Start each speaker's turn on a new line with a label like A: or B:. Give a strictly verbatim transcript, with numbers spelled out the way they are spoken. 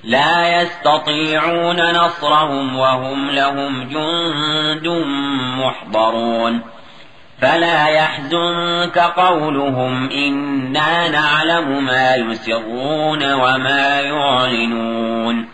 A: لا يستطيعون نصرهم وهم لهم جند محضرون فلا يحزنك قولهم إنا نعلم ما يسرون وما يعلنون